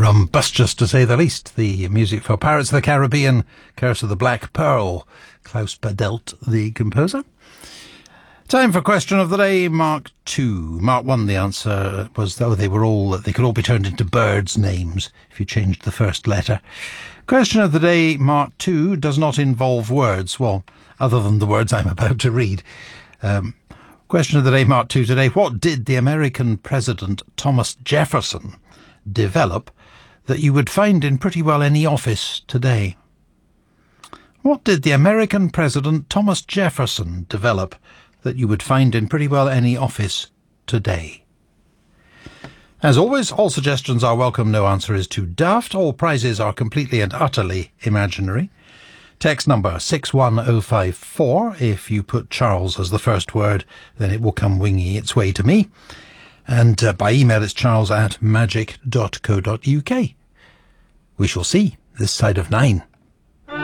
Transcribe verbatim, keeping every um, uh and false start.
Rumbustious, to say the least. The music for Pirates of the Caribbean, Curse of the Black Pearl, Klaus Badelt, the composer. Time for question of the day, Mark two. Mark one, the answer was, though they were all, they could all be turned into birds' names if you changed the first letter. Question of the day, Mark two, does not involve words, well, other than the words I'm about to read. Um, question of the day, Mark two today. What did the American President Thomas Jefferson develop that you would find in pretty well any office today? What did the American President Thomas Jefferson develop that you would find in pretty well any office today? As always, all suggestions are welcome. No answer is too daft. All prizes are completely and utterly imaginary. Text number six one oh five four. If you put Charles as the first word, then it will come winging its way to me. And uh, by email, it's charles at magic dot co dot uk. We shall see this side of nine.